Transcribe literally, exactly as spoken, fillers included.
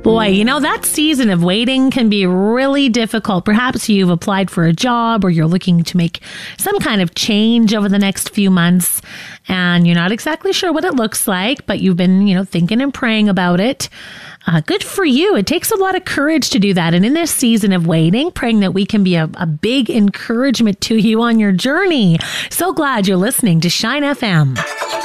Boy, you know, that season of waiting can be really difficult. Perhaps you've applied for a job or you're looking to make some kind of change over the next few months and you're not exactly sure what it looks like, but you've been, you know, thinking and praying about it. Uh, good for you. It takes a lot of courage to do that. And in this season of waiting, praying that we can be a, a big encouragement to you on your journey. So glad you're listening to Shine F M.